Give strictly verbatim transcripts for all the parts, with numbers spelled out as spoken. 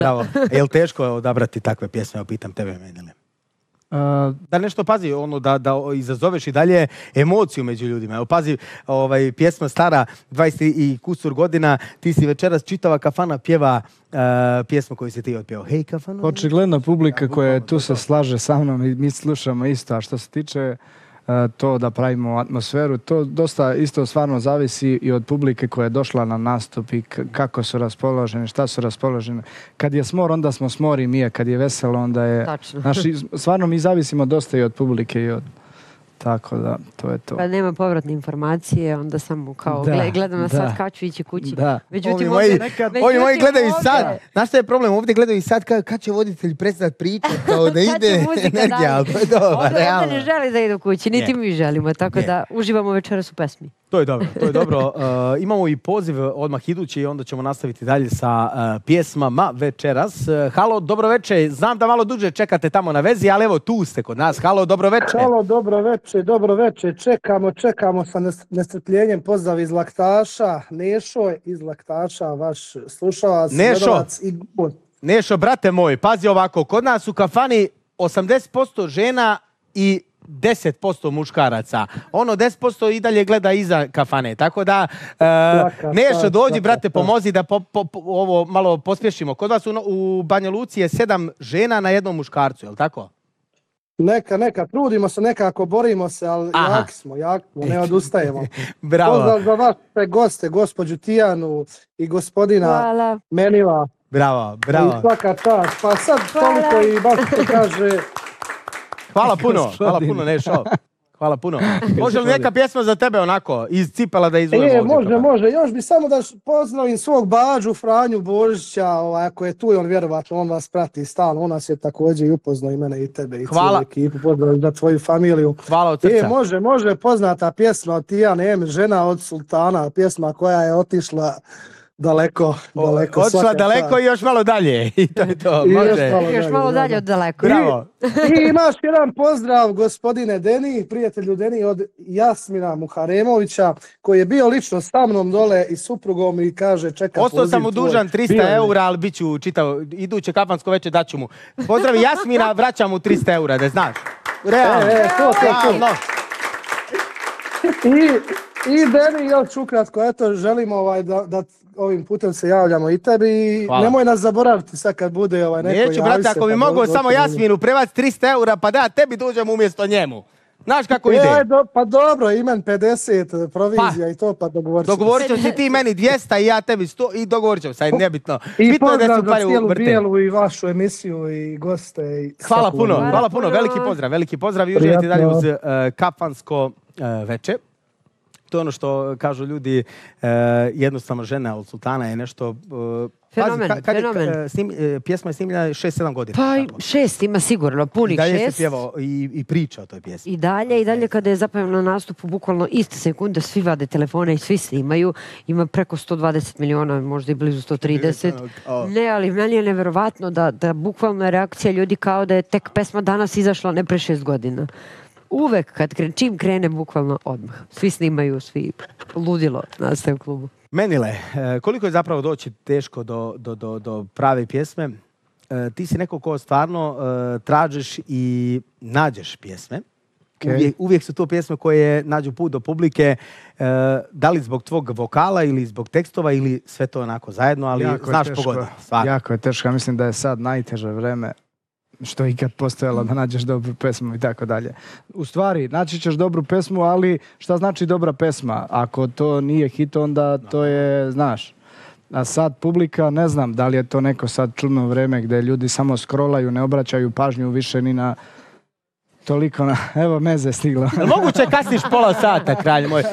Bravo. Je li teško odabrati takve pjesme? Evo, pitam tebe, Menile. Uh, da nešto pazi, ono, da, da izazoveš i dalje emociju među ljudima. Evo, pazi, ovaj, pjesma stara dvadeset i kusur godina, ti si večeras čitava kafana pjeva uh, pjesmu koju si ti otpjevao. Hej, kafano. Očigledno publika koja je tu se slaže sa mnom i mi slušamo isto. A što se tiče uh, to da pravimo atmosferu, to dosta isto stvarno zavisi i od publike koja je došla na nastup i kako su raspoloženi, šta su raspoloženi. Kad je smor, onda smo smor i mi, kad je veselo, onda je... Naši, stvarno mi zavisimo dosta i od publike i od... Tako da, to je to. Pa nema povratne informacije, onda samo kao da, gledam na sad kad ću ići kući. Da. Međutim, ovi moji, nekad, ovi moji gledaju ovdje. Sad. Znaš šta je problem? Ovdje gledaju i sad kad, kad će voditelj prestati pričati, kao da ide energija. Ali to je dobro, ovdje, ovdje ne želi da idu kući, niti mi želimo, tako Je. da uživamo večeras u pesmi. To je dobro, to je dobro. Uh, imamo i poziv odmah idući i onda ćemo nastaviti dalje sa uh, pjesmama večeras. Uh, halo, dobro večer. Znam da malo duže čekate tamo na vezi, ali evo tu ste kod nas. Halo, dobro večer. Halo, dobro večer, dobro večer. Čekamo, čekamo sa nestrpljenjem. Pozdrav iz Laktaša. Nešo iz Laktaša, vaš slušalac, gledalac i gost. Nešo, brate moj, pazi ovako. Kod nas u kafani osamdeset posto žena i deset posto muškaraca. Ono deset posto i dalje gleda iza kafane. Tako da, uh, Nešo, dođi, brate, pomozi da po, po, po, ovo malo pospješimo. Kod vas u, u Banja Luci je sedam žena na jednom muškarcu, je li tako? Neka, neka, trudimo se, nekako borimo se, ali Aha. jaki smo, jaki smo, ne odustajemo. Bravo. Pozdrav za vaše goste, gospođu Tijanu i gospodina Hvala. Menila. Bravo, bravo. I svaka čast. Pa sad Hvala. toliko i baš se kaže... Hvala puno, hvala puno, Nešo. Hvala puno. Može li neka pjesma za tebe onako, iz cipela da izvojemo ovdje? E, može, kapa? može. Još bi samo da pozdravim svog bađu, Franju Božića, ovaj, ako je tu, on vjerovatno, on vas prati stalno, on nas je također i upoznao i mene i tebe i cijelu ekipu. Pozdrav za tvoju familiju. Hvala od srca. E, može, može, poznata pjesma od Tijane M, Žena od sultana, pjesma koja je otišla daleko, daleko. Otišla daleko ta. I još malo dalje. I to je to, I može. Još malo dalje, još malo dalje od daleko. Bravo. I, I imaš jedan pozdrav, gospodine Deni, prijatelju Deni, od Jasmina Muharemovića, koji je bio lično sa mnom dole i suprugom i kaže čeka Ostao sam mu dužan trista eura, ali bit ću čitao, iduće kafansko večer daću mu. Pozdrav Jasmina, vraćam mu trista eura, da znaš. Realno. E, e, to, to, to. I, I Deni, još ukratko, eto, želimo ovaj, da, da ovim putem se javljamo i tebi i nemoj nas zaboraviti sad kad bude ovaj neko Neću, brate, ako bi mogao samo Jasminu prevati trista eura, pa da tebi dođem umjesto njemu. Znaš kako ide? E, do, pa dobro, imam pedeset provizija pa, i to, pa dogovorit ćemo. Dogovorit ćemo si ti meni dvjesto i ja tebi sto i dogovorit ćemo se, nebitno. I bitno pozdrav za cijelu bijelu i vašu emisiju i goste. I hvala puno, hvala, hvala puno, veliki pozdrav, veliki pozdrav i uživajte dalje uz uh, kafansko uh, veče. To je ono što kažu ljudi, uh, jednostavno žena od sultana je nešto... Uh, Fenomen, pazi, kad, fenomen. Kad, snim, pjesma je snimljena šest sedam godina. Pa tako. šest ima sigurno, punih šest. I dalje se pjevao i, i priča o toj pjesmi. I dalje, i dalje kada je zapravo na nastupu bukvalno iste sekunde, svi vade telefone i svi snimaju. Ima preko sto dvadeset miliona, možda i blizu sto trideset. Ne, ali meni je neverovatno da, da bukvalno je reakcija ljudi kao da je tek pesma danas izašla, ne pre šest godina. Uvek, kad kren, čim krene, bukvalno odmah. Svi snimaju, svi ludilo nastaje u klubu. Menile, koliko je zapravo doći teško do, do, do, do prave pjesme? Ti si neko ko stvarno tražiš i nađeš pjesme. Okay. Uvijek, uvijek su to pjesme koje nađu put do publike. Da li zbog tvog vokala ili zbog tekstova ili sve to onako zajedno, ali jako znaš pogodno. Jako je teško. Mislim da je sad najteže vreme što je ikad postojalo da nađeš dobru pesmu i tako dalje. U stvari, naći ćeš dobru pesmu, ali šta znači dobra pesma? Ako to nije hit, onda to je, znaš. A sad publika, ne znam da li je to neko sad čudno vreme gdje ljudi samo scrollaju, ne obraćaju pažnju više ni na toliko na... Evo, meze stiglo. Moguće kasniš pola sata, kralj moj.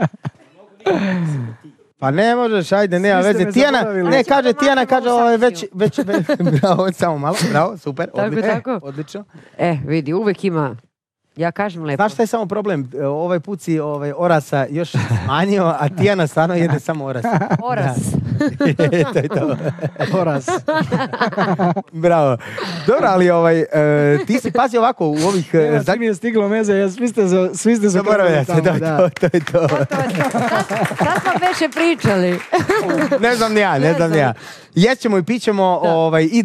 Pa ne možeš, ajde, nema veze. Tijana, ne, kaže, Tijana kaže, ovo je već, već, već, bravo, samo malo, bravo, super, odlično, tako, odlično. E, vidi, uvek ima, ja kažem lepo. Znaš šta je samo problem? Ovaj put si ovaj, Orasa još smanjio, a Tijana stvarno jede samo Oras. Oras. To je to. Oras. Bravo. Dobro, ali ovaj, uh, ti si pazi ovako u ovih... Uh, ja, svi mi je stiglo meze, ja, svi ste za, svi ste za zaboravili tamo, da, da. To, to je to. Sad smo veće pričali. Ne znam ni ja, ne znam ni ja. Jećemo i pićemo, ovaj, i